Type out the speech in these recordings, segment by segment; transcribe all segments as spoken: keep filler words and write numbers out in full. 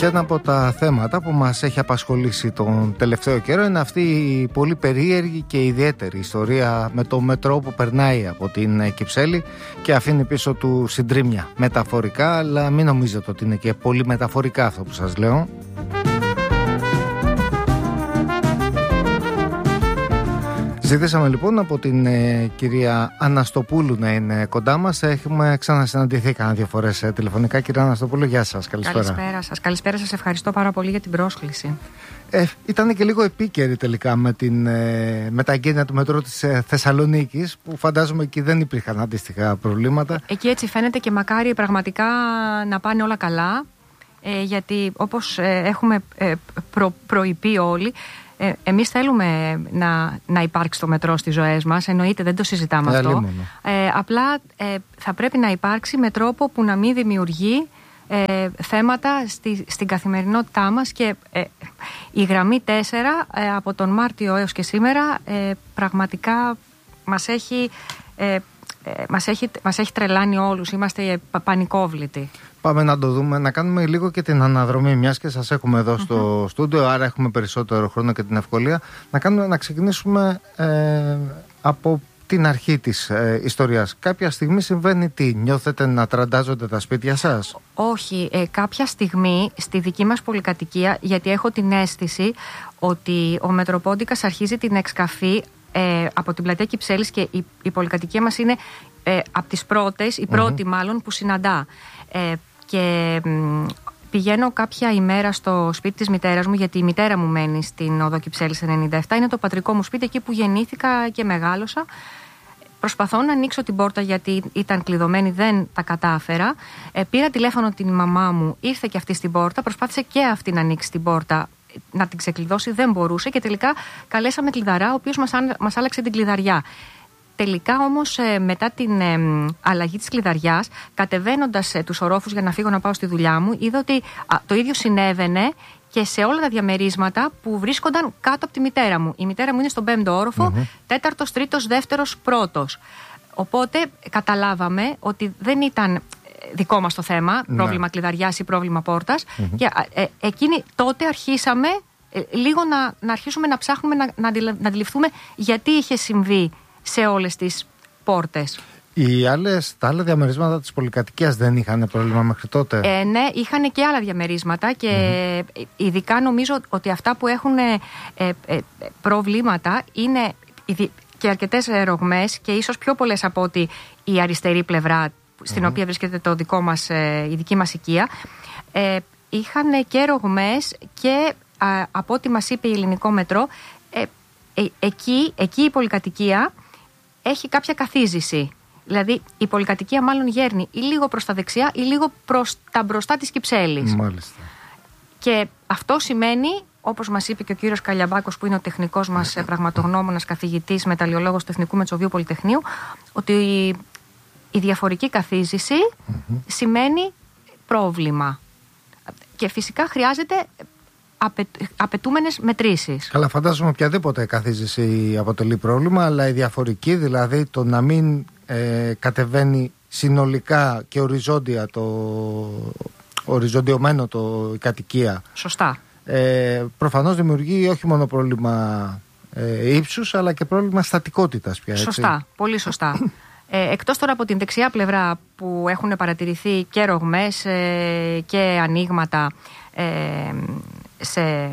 Και ένα από τα θέματα που μας έχει απασχολήσει τον τελευταίο καιρό είναι αυτή η πολύ περίεργη και ιδιαίτερη ιστορία με το μετρό που περνάει από την Κυψέλη και αφήνει πίσω του συντρίμμια. Μεταφορικά, αλλά μην νομίζετε ότι είναι και πολύ μεταφορικά αυτό που σας λέω. Ζητήσαμε λοιπόν από την ε, κυρία Αναστοπούλου να είναι κοντά μας. Έχουμε ξανασυναντηθεί κάνα δύο φορές ε, τηλεφωνικά. Κυρία Αναστοπούλου, γεια σας. Καλησπέρα. Καλησπέρα σας. Καλησπέρα σας. Ευχαριστώ πάρα πολύ για την πρόσκληση. Ε, ήταν και λίγο επίκαιρη τελικά με, την, ε, με τα εγγένεια του μετρό της ε, Θεσσαλονίκης, που φαντάζομαι εκεί δεν υπήρχαν αντίστοιχα προβλήματα. Εκεί έτσι φαίνεται και μακάρι πραγματικά να πάνε όλα καλά, ε, γιατί όπως ε, έχουμε ε, προ, προειπεί όλοι, Ε, εμείς θέλουμε να, να υπάρξει το μετρό στις ζωές μας, εννοείται, δεν το συζητάμε αυτό. Ε, απλά ε, θα πρέπει να υπάρξει με τρόπο που να μην δημιουργεί ε, θέματα στη, στην καθημερινότητά μας και ε, η γραμμή τέσσερα ε, από τον Μάρτιο έως και σήμερα ε, πραγματικά μας έχει, ε, ε, μας, έχει, μας έχει τρελάνει όλους, είμαστε πανικόβλητοι. Πάμε να το δούμε, να κάνουμε λίγο και την αναδρομή, μιας και σας έχουμε εδώ στο mm-hmm. στούντιο, άρα έχουμε περισσότερο χρόνο και την ευκολία να, κάνουμε, να ξεκινήσουμε ε, από την αρχή της ε, ιστορίας. Κάποια στιγμή συμβαίνει τι, νιώθετε να τραντάζονται τα σπίτια σας? Όχι, ε, κάποια στιγμή στη δική μας πολυκατοικία, γιατί έχω την αίσθηση ότι ο Μετροπόντικας αρχίζει την εξκαφή ε, από την πλατεία Κυψέλης και η, η πολυκατοικία μας είναι ε, από τις πρώτες, η πρώτη mm-hmm. μάλλον που συναντά. Ε, και μ, πηγαίνω κάποια ημέρα στο σπίτι της μητέρας μου, γιατί η μητέρα μου μένει στην οδό Κυψέλης ενενήντα επτά, είναι το πατρικό μου σπίτι, εκεί που γεννήθηκα και μεγάλωσα. Προσπαθώ να ανοίξω την πόρτα γιατί ήταν κλειδωμένη, δεν τα κατάφερα. Ε, πήρα τηλέφωνο την μαμά μου, ήρθε και αυτή στην πόρτα, προσπάθησε και αυτή να ανοίξει την πόρτα, να την ξεκλειδώσει, δεν μπορούσε και τελικά καλέσαμε κλειδαρά, ο οποίος μας, μας άλλαξε την κλειδαριά. Τελικά όμως ε, μετά την ε, αλλαγή της κλειδαριάς, κατεβαίνοντας ε, τους ορόφους για να φύγω να πάω στη δουλειά μου, είδα ότι α, το ίδιο συνέβαινε και σε όλα τα διαμερίσματα που βρίσκονταν κάτω από τη μητέρα μου. Η μητέρα μου είναι στον πέμπτο όροφο, mm-hmm. τέταρτος, τρίτος, δεύτερος, πρώτος. Οπότε καταλάβαμε ότι δεν ήταν δικό μας το θέμα, mm-hmm. πρόβλημα κλειδαριάς ή πρόβλημα πόρτας. Mm-hmm. Και ε, εκείνη τότε αρχίσαμε ε, λίγο να, να αρχίσουμε να ψάχνουμε να, να, να αντιληφθούμε γιατί είχε συμβεί σε όλες τις πόρτες. Οι άλλες, τα άλλα διαμερίσματα της πολυκατοικίας δεν είχαν πρόβλημα μέχρι τότε? Ε, ναι, είχαν και άλλα διαμερίσματα και mm-hmm. ειδικά νομίζω ότι αυτά που έχουν ε, ε, προβλήματα είναι και αρκετές ρογμές και ίσως πιο πολλές από ότι η αριστερή πλευρά στην mm-hmm. οποία βρίσκεται το δικό μας, η δική μας οικία. Ε, είχαν και ρογμές και α, από ό,τι μας είπε η Ελληνικό Μετρό, ε, ε, εκεί, εκεί η πολυκατοικία έχει κάποια καθίζηση. Δηλαδή η πολυκατοικία μάλλον γέρνει ή λίγο προς τα δεξιά ή λίγο προς τα μπροστά της Κυψέλης. Μάλιστα. Και αυτό σημαίνει, όπως μας είπε και ο κύριος Καλιαμπάκος, που είναι ο τεχνικός μας πραγματογνώμονας, καθηγητής, μεταλλιολόγος του Εθνικού Μετσοβίου Πολυτεχνείου, ότι η, η διαφορική καθίζηση mm-hmm. σημαίνει πρόβλημα. Και φυσικά χρειάζεται απαι, απαιτούμενες μετρήσεις. Καλά, φαντάζομαι οποιαδήποτε καθίζηση αποτελεί πρόβλημα, αλλά η διαφορική, δηλαδή το να μην ε, κατεβαίνει συνολικά και οριζόντια το οριζοντιωμένο το η κατοικία. Σωστά. Ε, προφανώς δημιουργεί όχι μόνο πρόβλημα ε, ύψους, αλλά και πρόβλημα στατικότητας πια. Έτσι. Σωστά, πολύ σωστά. Ε, εκτός τώρα από την δεξιά πλευρά που έχουν παρατηρηθεί και ρογμές ε, και ανοίγματα ε, σε,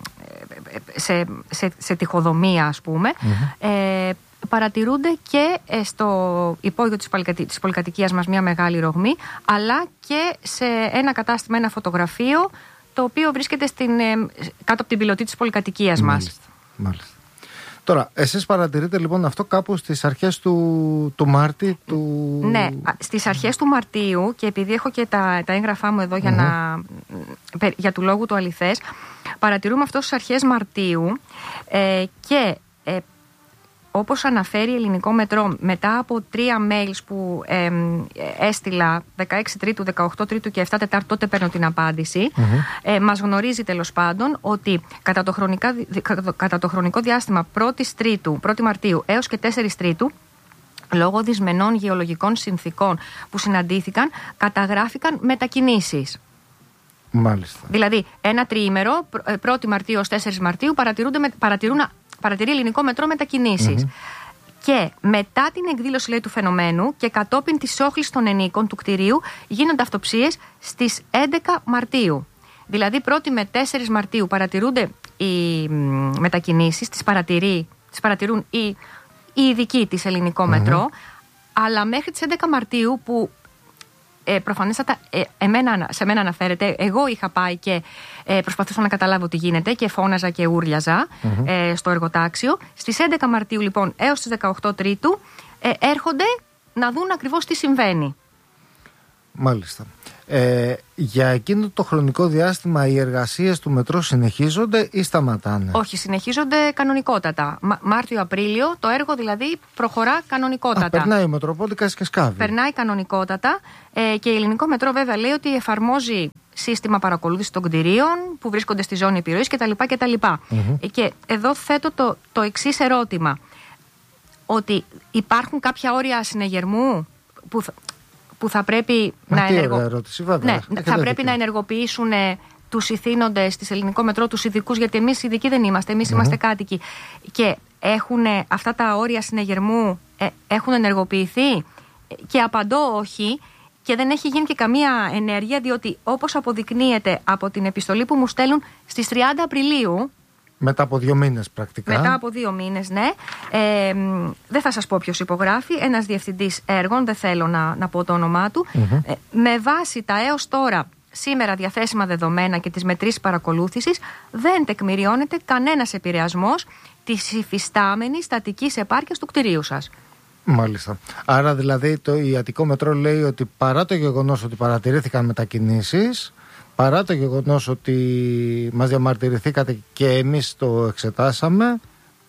σε, σε, σε τοιχοδομία, ας πούμε, mm-hmm. ε, παρατηρούνται και στο υπόγειο της, πολυκατι... της πολυκατοικίας μας μια μεγάλη ρογμή, αλλά και σε ένα κατάστημα, ένα φωτογραφείο, το οποίο βρίσκεται στην, κάτω από την πιλωτή της πολυκατοικίας μας. Μάλιστα, μάλιστα. Τώρα, εσείς παρατηρείτε λοιπόν αυτό κάπου στις αρχές του, του Μάρτη του... Ναι, στις αρχές του Μαρτίου, και επειδή έχω και τα, τα έγγραφά μου εδώ για, mm-hmm. να, για του λόγου του αληθές, παρατηρούμε αυτό στις αρχές Μαρτίου ε, και ε, όπως αναφέρει η Ελληνικό Μετρό, μετά από τρία mails που ε, έστειλα δεκαέξι Τρίτου, δεκαοκτώ Τρίτου και επτά Τετάρτου, τότε παίρνω την απάντηση, mm-hmm. ε, μας γνωρίζει τέλος πάντων ότι κατά το, χρονικά, κατά το χρονικό διάστημα πρώτη Τρίτου, πρώτη Μαρτίου έως και τέσσερις Τρίτου, λόγω δυσμενών γεωλογικών συνθήκων που συναντήθηκαν, καταγράφηκαν μετακινήσεις. Μάλιστα. Δηλαδή, ένα τριήμερο, πρώτη Μαρτίου ως τέσσερις Μαρτίου, παρατηρούν, παρατηρεί ελληνικό μετρό μετακινήσεις. Mm-hmm. Και μετά την εκδήλωση, λέει, του φαινομένου και κατόπιν της όχλησης των ενίκων του κτηρίου, γίνονται αυτοψίες στις έντεκα Μαρτίου. Δηλαδή, πρώτη με τέσσερις Μαρτίου παρατηρούνται οι μετακινήσεις, τις, παρατηρεί, τις παρατηρούν οι, οι ειδικοί της ελληνικό mm-hmm. μετρό, αλλά μέχρι τις έντεκα Μαρτίου που ε, προφανέστατα ε, εμένα, σε μένα αναφέρεται, εγώ είχα πάει και ε, προσπαθούσα να καταλάβω τι γίνεται και φώναζα και ούρλιαζα mm-hmm. ε, στο εργοτάξιο. Στις έντεκα Μαρτίου λοιπόν έως τις δεκαοκτώ Τρίτου ε, έρχονται να δουν ακριβώς τι συμβαίνει. Μάλιστα. Ε, για εκείνο το χρονικό διάστημα οι εργασίες του μετρό συνεχίζονται ή σταματάνε? Όχι, συνεχίζονται κανονικότατα. Μα, Μάρτιο-Απρίλιο το έργο δηλαδή προχωρά κανονικότατα. Α, περνάει ο Μετροπόντικας και σκάβει. Περνάει κανονικότατα ε, και η ελληνικό μετρό βέβαια λέει ότι εφαρμόζει σύστημα παρακολούθησης των κτηρίων που βρίσκονται στη ζώνη επιρροής κτλ. κτλ. Mm-hmm. Ε, και εδώ θέτω το, το εξής ερώτημα. Ότι υπάρχουν κάποια όρια συνεγερμού που θα, που θα πρέπει να, ενεργο... ερώτηση, βέβαια. Ναι, θα πρέπει να ενεργοποιήσουν τους ηθήνοντες της ελληνικό μετρό, τους ειδικούς, γιατί εμείς ειδικοί δεν είμαστε, εμείς mm-hmm. είμαστε κάτοικοι. Και έχουν αυτά τα όρια συνεγερμού, ε, έχουν ενεργοποιηθεί? Και απαντώ όχι. Και δεν έχει γίνει και καμία ενέργεια, διότι όπως αποδεικνύεται από την επιστολή που μου στέλνουν στις τριάντα Απριλίου. Μετά από δύο μήνες πρακτικά. Μετά από δύο μήνες, ναι. Ε, δεν θα σας πω ποιος υπογράφει. Ένας διευθυντής έργων, δεν θέλω να, να πω το όνομά του. Mm-hmm. Ε, με βάση τα έως τώρα σήμερα διαθέσιμα δεδομένα και τις μετρήσεις παρακολούθησης, δεν τεκμηριώνεται κανένας επηρεασμός της υφιστάμενης στατικής επάρκειας του κτηρίου σας. Μάλιστα. Άρα δηλαδή το Αττικό Μετρό λέει ότι παρά το γεγονός ότι παρατηρήθηκαν μετακινήσεις, παρά το γεγονός ότι μας διαμαρτυρηθήκατε και εμείς το εξετάσαμε,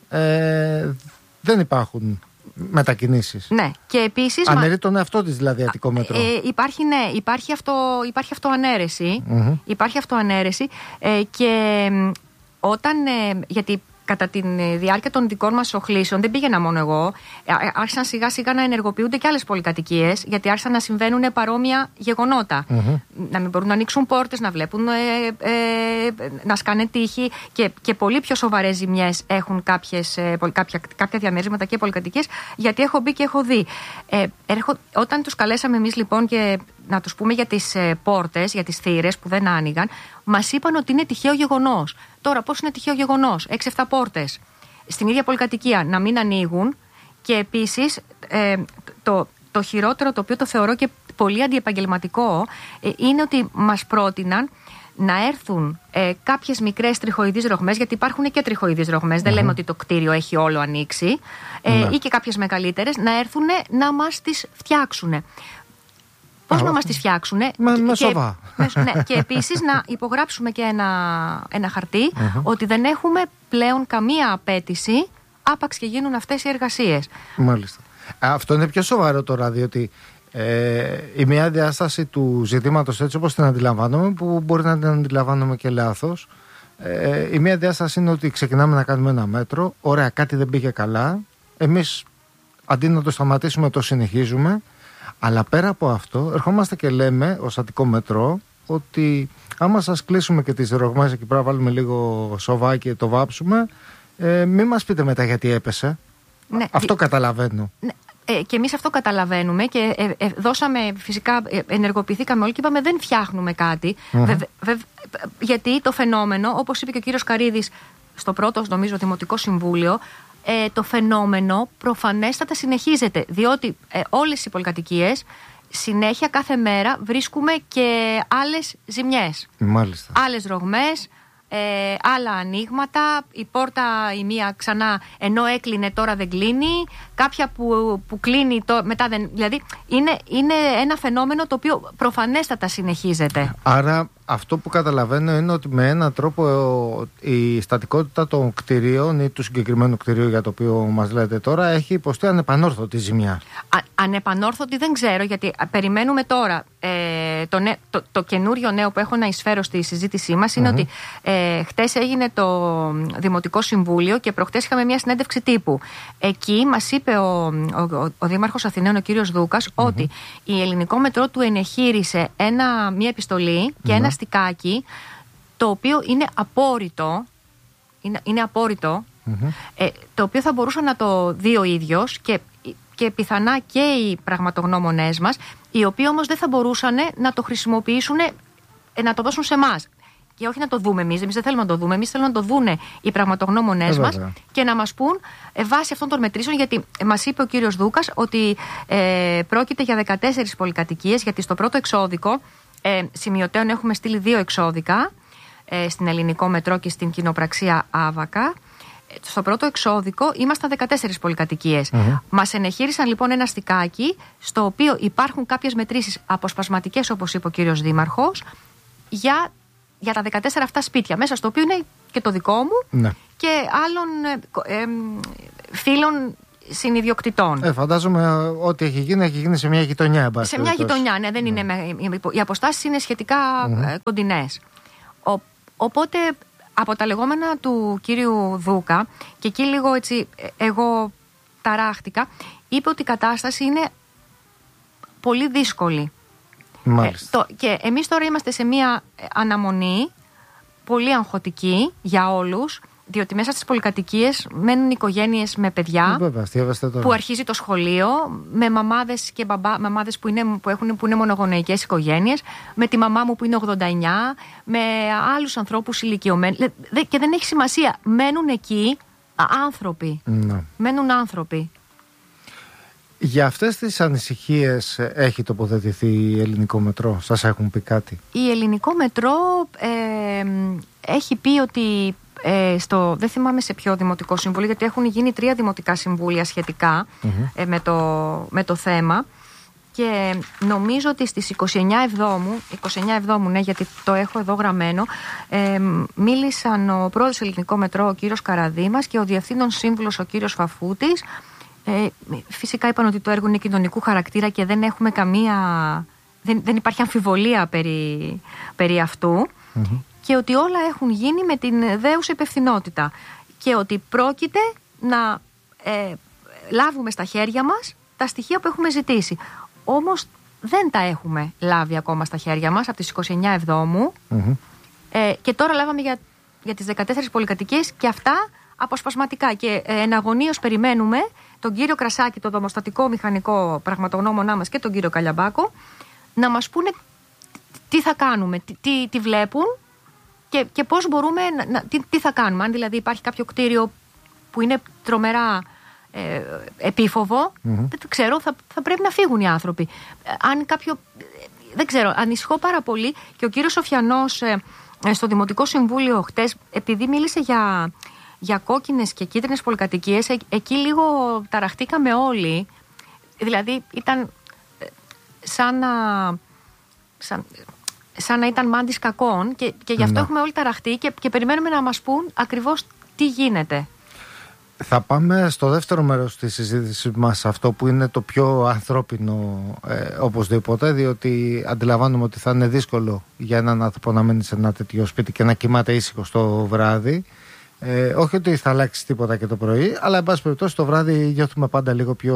ε, δεν υπάρχουν μετακινήσεις. Ναι, και επίσης... Αναιρεί τον εαυτό της δηλαδή Αττικό Μετρό. Ε, υπάρχει, ναι, υπάρχει, αυτό, υπάρχει αυτοανέρεση. Mm-hmm. Υπάρχει αυτοανέρεση ε, και όταν... Ε, γιατί κατά τη διάρκεια των δικών μας οχλήσεων, δεν πήγαινα μόνο εγώ, άρχισαν σιγά σιγά να ενεργοποιούνται και άλλες πολυκατοικίες, γιατί άρχισαν να συμβαίνουν παρόμοια γεγονότα. Mm-hmm. Να μην μπορούν να ανοίξουν πόρτες, να βλέπουν, ε, ε, να σκάνε τύχη και, και πολύ πιο σοβαρές ζημιές έχουν κάποιες, ε, κάποια, κάποια διαμέρισματα και πολυκατοικίες, γιατί έχω μπει και έχω δει. Ε, έρχο, όταν τους καλέσαμε εμείς λοιπόν και να τους πούμε για τις ε, πόρτες, για τις θύρες που δεν άνοιγαν, μας είπαν ότι είναι τυχαίο γεγονός. Τώρα, πώς είναι τυχαίο γεγονός? έξι εφτά πόρτες στην ίδια πολυκατοικία να μην ανοίγουν, και επίσης ε, το, το χειρότερο, το οποίο το θεωρώ και πολύ αντιεπαγγελματικό, ε, είναι ότι μας πρότειναν να έρθουν ε, κάποιες μικρές τριχοειδείς ρογμές, γιατί υπάρχουν και τριχοειδείς ρογμές, mm-hmm. δεν λέμε ότι το κτίριο έχει όλο ανοίξει, ε, mm-hmm. ή και κάποιες μεγαλύτερες, να έρθουν να μας τις φτιάξουν. Πώς να μας τις φτιάξουνε? Με, με σοβά. Και, ναι, και επίσης να υπογράψουμε και ένα, ένα χαρτί uh-huh. ότι δεν έχουμε πλέον καμία απέτηση άπαξ και γίνουν αυτές οι εργασίες. Μάλιστα. Αυτό είναι πιο σοβαρό τώρα, διότι ε, η μια διάσταση του ζητήματος, έτσι όπως την αντιλαμβάνομαι, που μπορεί να την αντιλαμβάνομαι και λάθος, ε, η μια διάσταση είναι ότι ξεκινάμε να κάνουμε ένα μέτρο, ωραία, κάτι δεν πήγε καλά, εμείς αντί να το σταματήσουμε το συνεχίζουμε. Αλλά πέρα από αυτό, ερχόμαστε και λέμε ως Αττικό Μετρό ότι άμα σας κλείσουμε και τις ρογμές εκεί πέρα, βάλουμε λίγο σοβά και το βάψουμε, ε, μην μας πείτε μετά γιατί έπεσε. Ναι, αυτό δι... καταλαβαίνω. Ναι. Ε, και εμείς αυτό καταλαβαίνουμε και ε, ε, δώσαμε, φυσικά ε, ενεργοποιηθήκαμε όλοι και είπαμε δεν φτιάχνουμε κάτι. Mm-hmm. Βε, βε, γιατί το φαινόμενο, όπως είπε και ο κύριος Καρίδης στο πρώτο, νομίζω, Δημοτικό Συμβούλιο, Ε, το φαινόμενο προφανέστατα συνεχίζεται, διότι ε, όλες οι πολυκατοικίες συνέχεια κάθε μέρα βρίσκουμε και άλλες ζημιές. Μάλιστα. Άλλες ρογμές, ε, άλλα ανοίγματα, η πόρτα η μία ξανά ενώ έκλεινε τώρα δεν κλείνει, κάποια που, που κλείνει το, μετά δεν... Δηλαδή είναι, είναι ένα φαινόμενο το οποίο προφανέστατα συνεχίζεται. Άρα αυτό που καταλαβαίνω είναι ότι με έναν τρόπο η στατικότητα των κτηρίων ή του συγκεκριμένου κτηρίου για το οποίο μας λέτε τώρα έχει υποστεί ανεπανόρθωτη ζημιά. Α, ανεπανόρθωτη δεν ξέρω, γιατί περιμένουμε τώρα ε, το, νε, το, το καινούριο νέο που έχω να εισφέρω στη συζήτησή μας είναι mm-hmm. ότι ε, χτες έγινε το Δημοτικό Συμβούλιο και προχτές είχαμε μια συνέντευξη τύπου. Εκεί μας είπε ο, ο, ο, ο Δήμαρχος Αθηναίων, ο κύριος Δούκας, mm-hmm. ότι η Ελληνικό Μετρό του ενεχείρισε ένα, μια επιστολή και mm-hmm. ένα στικάκι το οποίο είναι απόρριτο, είναι, είναι απόρριτο, mm-hmm. ε, το οποίο θα μπορούσε να το δει ο ίδιος και, και πιθανά και οι πραγματογνώμονές μας, οι οποίοι όμως δεν θα μπορούσαν να το χρησιμοποιήσουν, να το δώσουν σε εμάς. Και όχι να το δούμε εμείς, εμείς δεν θέλουμε να το δούμε, εμείς θέλουμε να το δούνε οι πραγματογνώμονές μας και να μας πούν ε, βάσει αυτών των μετρήσεων, γιατί μας είπε ο κύριος Δούκας ότι ε, πρόκειται για δεκατέσσερις πολυκατοικίες, γιατί στο πρώτο εξώδικο ε, σημειωτέων έχουμε στείλει δύο εξώδικα, ε, στην Ελληνικό Μετρό και στην Κοινοπραξία Άβακα. Στο πρώτο εξώδικο ήμασταν δεκατέσσερις πολυκατοικίες. Mm-hmm. Μας ενεχείρισαν λοιπόν ένα στικάκι, στο οποίο υπάρχουν κάποιες μετρήσεις αποσπασματικές, όπως είπε ο κύριος Δήμαρχος, για, για τα δεκατέσσερα αυτά σπίτια, μέσα στο οποίο είναι και το δικό μου ναι. και άλλων ε, ε, φίλων συνιδιοκτητών. Ε, φαντάζομαι ότι έχει γίνει, έχει γίνει σε μια γειτονιά. Σε μια γειτονιά, ναι, δεν ναι. είναι με, οι αποστάσεις είναι σχετικά mm-hmm. κοντινές. Ο, οπότε από τα λεγόμενα του κύριου Δούκα, και εκεί λίγο έτσι εγώ ταράχτηκα, είπε ότι η κατάσταση είναι πολύ δύσκολη. Μάλιστα. Ε, το, και εμείς τώρα είμαστε σε μια αναμονή πολύ αγχωτική για όλους, διότι μέσα στις πολυκατοικίες μένουν οικογένειες με παιδιά. Βέβαια, που αρχίζει το σχολείο, με μαμάδες και μπαμπά, μαμάδες που είναι, που έχουν, που είναι μονογονεϊκές οικογένειες, με τη μαμά μου που είναι ογδόντα εννιά, με άλλους ανθρώπους ηλικιωμένους. Και δεν έχει σημασία. Μένουν εκεί άνθρωποι. Ναι. Μένουν άνθρωποι. Για αυτές τις ανησυχίες έχει τοποθετηθεί η Ελληνικό Μετρό? Σας έχουν πει κάτι? Η Ελληνικό Μετρό ε, έχει πει ότι Ε, στο, δεν θυμάμαι σε ποιο δημοτικό συμβούλιο, γιατί έχουν γίνει τρία δημοτικά συμβούλια σχετικά mm-hmm. ε, με, το, με το θέμα, και νομίζω ότι στις είκοσι εννιά Εβδόμου, είκοσι εννιά Εβδόμου ναι, γιατί το έχω εδώ γραμμένο, ε, μίλησαν ο πρόεδρος του Ελληνικού Μετρό, ο κύριος Καραδήμας, και ο διευθύνων σύμβουλος, ο κύριος Φαφούτης. Ε, φυσικά είπαν ότι το έργο είναι κοινωνικού χαρακτήρα και δεν έχουμε καμία, δεν, δεν υπάρχει αμφιβολία περί, περί αυτού. Mm-hmm. Και ότι όλα έχουν γίνει με την δέουσα υπευθυνότητα και ότι πρόκειται να ε, λάβουμε στα χέρια μας τα στοιχεία που έχουμε ζητήσει. Όμως δεν τα έχουμε λάβει ακόμα στα χέρια μας από τις είκοσι εννιά Εβδόμου mm-hmm. ε, και τώρα λάβαμε για, για τις δεκατέσσερις πολυκατοικίες και αυτά αποσπασματικά, και ε, εναγωνίως περιμένουμε τον κύριο Κρασάκη, τον δομοστατικό μηχανικό πραγματογνώμονά μας, και τον κύριο Καλιαμπάκο να μας πούνε τι θα κάνουμε, τι, τι, τι βλέπουν Και, και πώς μπορούμε, να, τι, τι θα κάνουμε. Αν δηλαδή υπάρχει κάποιο κτίριο που είναι τρομερά ε, επίφοβο, mm-hmm. δεν ξέρω, θα, θα πρέπει να φύγουν οι άνθρωποι. Αν κάποιο, δεν ξέρω, ανησυχώ πάρα πολύ. Και ο κύριος Σοφιανός ε, στο Δημοτικό Συμβούλιο χτες, επειδή μίλησε για, για κόκκινες και κίτρινες πολυκατοικίες, ε, εκεί λίγο ταραχτήκαμε όλοι. Δηλαδή ήταν σαν να... Σαν, σαν να ήταν μάντης κακών, και, και γι' αυτό ναι. έχουμε όλοι ταραχτεί και, και περιμένουμε να μας πούν ακριβώς τι γίνεται. Θα πάμε στο δεύτερο μέρος της συζήτησης μας, αυτό που είναι το πιο ανθρώπινο ε, οπωσδήποτε, διότι αντιλαμβάνομαι ότι θα είναι δύσκολο για έναν άνθρωπο να μένει σε ένα τέτοιο σπίτι και να κοιμάται ήσυχο το βράδυ. Ε, όχι ότι θα αλλάξει τίποτα και το πρωί, αλλά εν πάση περιπτώσει το βράδυ νιώθουμε πάντα λίγο πιο...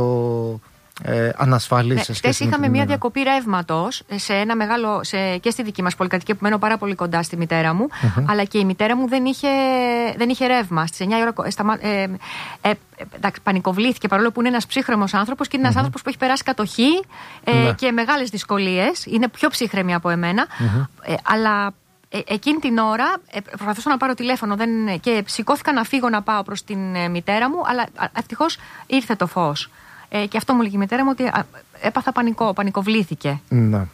Ε, ανασφαλής. Ναι, χτες είχαμε μια διακοπή ρεύματος σε ένα μεγάλο, σε, και στη δική μας πολυκατοικία που μένω πάρα πολύ κοντά στη μητέρα μου, mm-hmm. αλλά και η μητέρα μου δεν είχε, δεν είχε ρεύμα. Στις εννιά η ώρα σταμα, ε, ε, ε, εντάξει, πανικοβλήθηκε, παρόλο που είναι ένας ψύχρεμος άνθρωπος και είναι ένας mm-hmm. άνθρωπος που έχει περάσει κατοχή ε, mm-hmm. και μεγάλες δυσκολίες. Είναι πιο ψύχρεμη από εμένα, mm-hmm. ε, αλλά ε, εκείνη την ώρα ε, προσπαθούσα να πάρω τηλέφωνο δεν, και σηκώθηκα να φύγω να πάω προς την ε, μητέρα μου, αλλά ευτυχώς ήρθε το φως. Ε, και αυτό μου λέγει η μητέρα μου, ότι α, έπαθα πανικό, πανικοβλήθηκε. Ναι.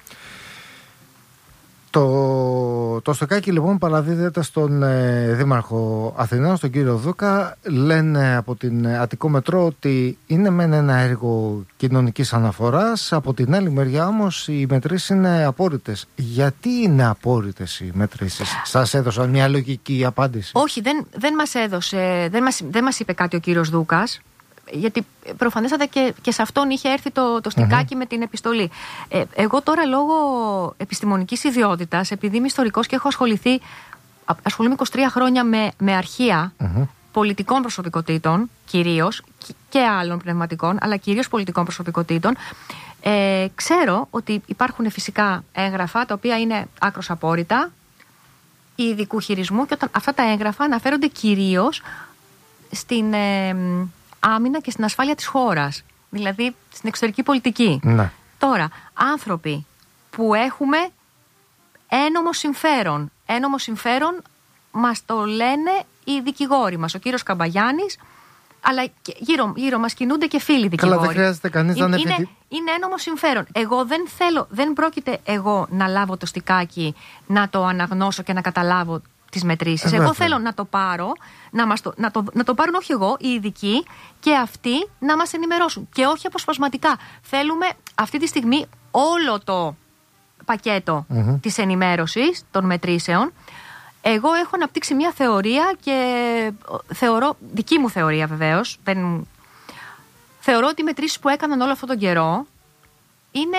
Το, το στεκάκι λοιπόν παραδίδεται στον ε, Δήμαρχο Αθηνών, στον κύριο Δούκα. Λένε από την Αττικό Μετρό ότι είναι μεν ένα έργο κοινωνικής αναφοράς, από την άλλη μεριά όμως οι μετρήσεις είναι απόρριτες. Γιατί είναι απόρριτες οι μετρήσεις? Σας έδωσαν μια λογική απάντηση? Όχι, δεν, δεν μας έδωσε, δεν μας, δεν μας είπε κάτι ο κύριος Δούκας. Γιατί προφανέστατα και, και σε αυτόν είχε έρθει το, το στικάκι mm-hmm. με την επιστολή. Ε, εγώ τώρα λόγω επιστημονικής ιδιότητας, επειδή είμαι ιστορικός και έχω ασχοληθεί, ασχολούμαι είκοσι τρία χρόνια με, με αρχεία mm-hmm. πολιτικών προσωπικότητων κυρίως και άλλων πνευματικών, αλλά κυρίως πολιτικών προσωπικότητων, Ε, ξέρω ότι υπάρχουν φυσικά έγγραφα τα οποία είναι άκρως απόρριτα ειδικού χειρισμού και όταν αυτά τα έγγραφα αναφέρονται κυρίως στην ε, άμυνα και στην ασφάλεια της χώρας, δηλαδή στην εξωτερική πολιτική. Ναι. Τώρα, άνθρωποι που έχουμε ένομο συμφέρον, ένομο συμφέρον μας το λένε οι δικηγόροι μας, ο κύριος Καμπαγιάννης, αλλά και γύρω, γύρω μας κινούνται και φίλοι δικηγόροι. Καλά, δεν χρειάζεται κανείς να είναι, είναι... είναι, είναι ένομο συμφέρον. Εγώ δεν θέλω, δεν πρόκειται εγώ να λάβω το στικάκι, να το αναγνώσω και να καταλάβω τις μετρήσεις. Ε, εγώ βέβαια. θέλω να το πάρω, να, μας το, να, το, να το πάρουν όχι εγώ, οι ειδικοί, και αυτοί να μας ενημερώσουν. Και όχι αποσπασματικά. Θέλουμε αυτή τη στιγμή όλο το πακέτο mm-hmm. της ενημέρωσης των μετρήσεων. Εγώ έχω αναπτύξει μια θεωρία και θεωρώ, δική μου θεωρία βεβαίως, δεν, θεωρώ ότι οι μετρήσεις που έκαναν όλο αυτόν τον καιρό είναι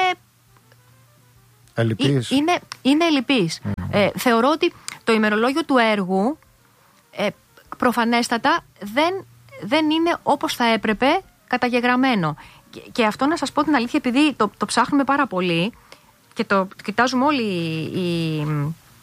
ελλειπείς. Είναι, είναι ελλειπείς. Mm. Ε, θεωρώ ότι το ημερολόγιο του έργου ε, προφανέστατα δεν, δεν είναι όπως θα έπρεπε καταγεγραμμένο. Και, και αυτό να σας πω την αλήθεια, επειδή το, το ψάχνουμε πάρα πολύ και το κοιτάζουμε όλοι οι, οι,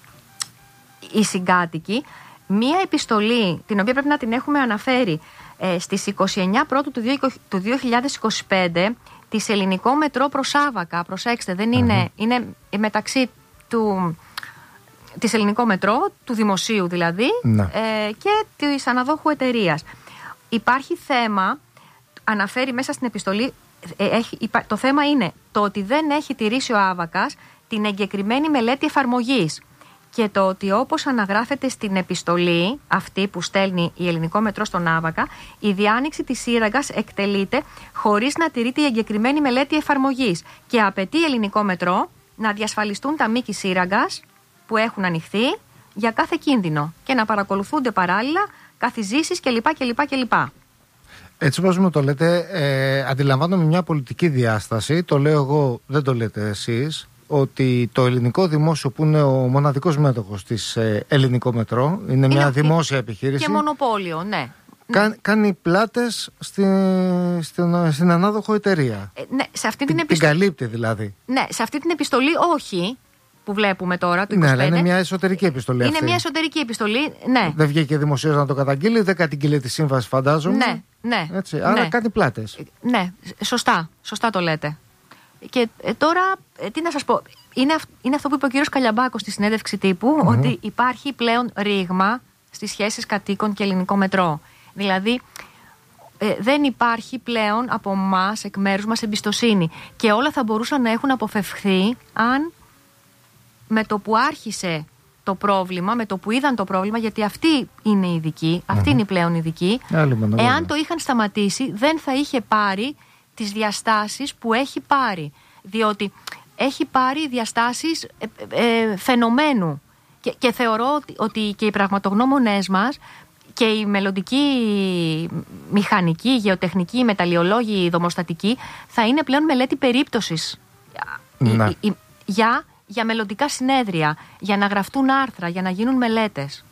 οι συγκάτοικοι, μία επιστολή την οποία πρέπει να την έχουμε αναφέρει ε, στις είκοσι εννέα Πρώτου του δύο χιλιάδες είκοσι πέντε της Ελληνικό Μετρό προς Άβακα. Προσέξτε, δεν είναι, mm-hmm. είναι μεταξύ του, της Ελληνικό Μετρό, του δημοσίου δηλαδή, mm-hmm. ε, και της αναδόχου εταιρείας. Υπάρχει θέμα, αναφέρει μέσα στην επιστολή, ε, έχει, το θέμα είναι το ότι δεν έχει τηρήσει ο Άβακας την εγκεκριμένη μελέτη εφαρμογής. Και το ότι, όπως αναγράφεται στην επιστολή αυτή που στέλνει η Ελληνικό Μετρό στον Άβακα, η διάνοιξη της σύραγγας εκτελείται χωρίς να τηρείται η εγκεκριμένη μελέτη εφαρμογής και απαιτεί η Ελληνικό Μετρό να διασφαλιστούν τα μήκη σύραγγας που έχουν ανοιχθεί για κάθε κίνδυνο και να παρακολουθούνται παράλληλα καθιζήσεις κλπ. κλπ, κλπ. Έτσι όπως μου το λέτε, ε, αντιλαμβάνομαι μια πολιτική διάσταση, το λέω εγώ, δεν το λέτε εσείς, ότι το ελληνικό δημόσιο, που είναι ο μοναδικός μέτοχος της ε, Ελληνικό Μετρό, είναι, είναι μια δημόσια επιχείρηση. Και μονοπόλιο, ναι. Κα, κάνει πλάτες στη, στην, στην ανάδοχο εταιρεία. Ε, ναι, σε αυτή την, την, επιστολή. την καλύπτει δηλαδή. Ναι, σε αυτή την επιστολή όχι, που βλέπουμε τώρα, του ναι, είκοσι πέντε. Ναι, είναι μια εσωτερική επιστολή είναι αυτή. μια εσωτερική επιστολή, ναι. Δεν βγήκε δημοσίως να το καταγγείλει, δεν καταγγείλει τη σύμβαση, φαντάζομαι. Ναι, ναι. Έτσι, άρα ναι. κάνει πλάτες. Ναι, σωστά, σωστά το λέτε. Και ε, τώρα, ε, τι να σας πω, είναι, αυ, είναι αυτό που είπε ο κύριος Καλιαμπάκος στη συνέντευξη τύπου, mm-hmm. ότι υπάρχει πλέον ρήγμα στις σχέσεις κατοίκων και Ελληνικό Μετρό. Δηλαδή, ε, δεν υπάρχει πλέον από εμάς, εκ μέρους μας, εμπιστοσύνη. Και όλα θα μπορούσαν να έχουν αποφευχθεί αν με το που άρχισε το πρόβλημα, με το που είδαν το πρόβλημα, γιατί αυτοί είναι οι ειδικοί, αυτοί mm-hmm. είναι οι πλέον ειδικοί, εάν το είχαν σταματήσει, δεν θα είχε πάρει τις διαστάσεις που έχει πάρει. Διότι έχει πάρει διαστάσεις ε, ε, φαινομένου. Και, και θεωρώ ότι, ότι και οι πραγματογνώμονές μας και οι μελλοντικοί μηχανικοί, γεωτεχνικοί, μεταλλιολόγοι, δομοστατικοί θα είναι πλέον μελέτη περίπτωσης ναι. η, η, για, για μελλοντικά συνέδρια, για να γραφτούν άρθρα, για να γίνουν μελέτες.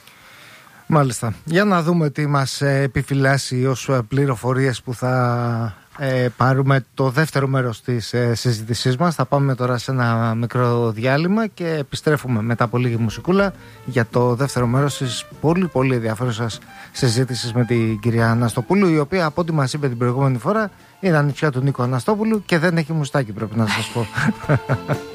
Μάλιστα. Για να δούμε τι μας επιφυλάσσει ως πληροφορίες που θα ε, πάρουμε το δεύτερο μέρος της ε, συζήτησής μας. Θα πάμε τώρα σε ένα μικρό διάλειμμα και επιστρέφουμε μετά από λίγη μουσικούλα για το δεύτερο μέρος της πολύ πολύ ενδιαφέρουσας συζήτησης με την κυρία Αναστοπούλου, η οποία, από ό,τι μας είπε την προηγούμενη φορά, είναι ανιψιά του Νίκου Αναστόπουλου και δεν έχει μουστάκι, πρέπει να σας πω.